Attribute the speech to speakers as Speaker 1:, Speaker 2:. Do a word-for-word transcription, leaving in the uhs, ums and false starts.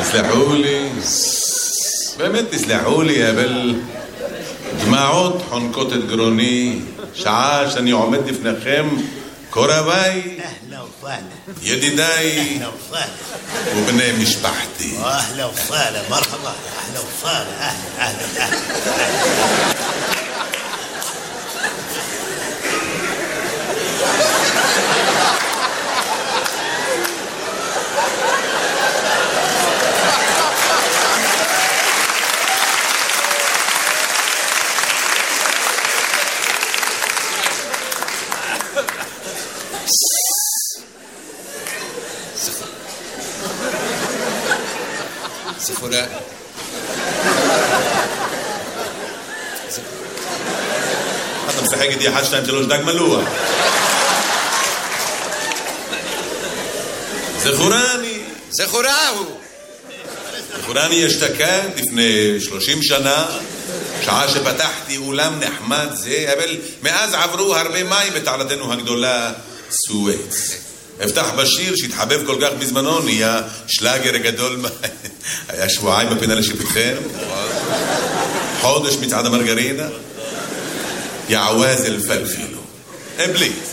Speaker 1: תסלחו לי, באמת תסלחו לי, אבל דמעות חונקות את גרוני, שעה שאני עומד לפניכם, קורביי, ידידיי ובני משפחתי.
Speaker 2: אהלה וסהלה, מרחבה, אהלה וסהלה, אהלה, אהלה, אהלה.
Speaker 3: זכורה.
Speaker 1: אתה משחק איתי אחד, שתיים, שלוש, דג מלוח. זכורני.
Speaker 3: זכורהו.
Speaker 1: זכורני אשתקד לפני שלושים שנה, שעה שפתחתי אולם נחמד זה, אבל מאז עברו הרבה מים בתעלתנו הגדולה סואץ. אפתח בשיר שהתחבב כל כך בזמנו, נהיה שלאגר גדול, היה שבועיים בפינה לשיפוטכם, חודש מצעד המרגרינה, יעווז אלפלפילו. בלי